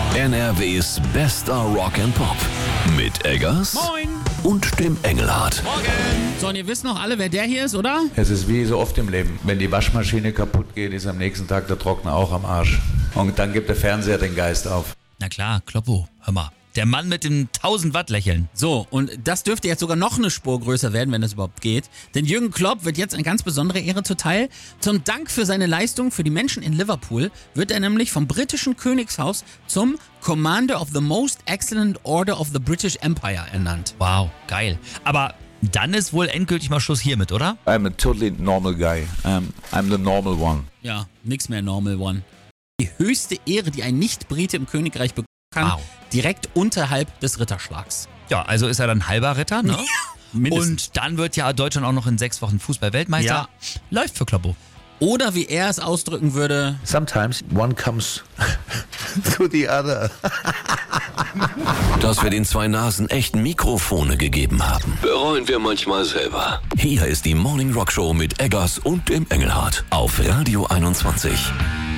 NRWs bester Rock and Pop. Mit Eggers. Moin. Und dem Engelhardt. Morgen. So, und ihr wisst noch alle, wer der hier ist, oder? Es ist wie so oft im Leben. Wenn die Waschmaschine kaputt geht, ist am nächsten Tag der Trockner auch am Arsch. Und dann gibt der Fernseher den Geist auf. Na klar, Kloppo, hör mal. Der Mann mit dem 1000 Watt Lächeln. So, und das dürfte jetzt sogar noch eine Spur größer werden, wenn das überhaupt geht. Denn Jürgen Klopp wird jetzt eine ganz besondere Ehre zuteil. Zum Dank für seine Leistung für die Menschen in Liverpool wird er nämlich vom britischen Königshaus zum Commander of the Most Excellent Order of the British Empire ernannt. Wow, geil. Aber dann ist wohl endgültig mal Schluss hiermit, oder? I'm a totally normal guy. I'm the normal one. Ja, nix mehr Normal One. Die höchste Ehre, die ein Nicht-Brite im Königreich bekommen kann, Wow. direkt unterhalb des Ritterschlags. Ja, also ist er dann halber Ritter, ne? Mindestens. Und dann wird ja Deutschland auch noch in 6 Wochen Fußball-Weltmeister. Ja. Läuft für Kloppo. Oder wie er es ausdrücken würde, Sometimes one comes to the other. Dass wir den zwei Nasen echt Mikrofone gegeben haben, bereuen wir manchmal selber. Hier ist die Morning Rock Show mit Eggers und dem Engelhardt auf Radio 21.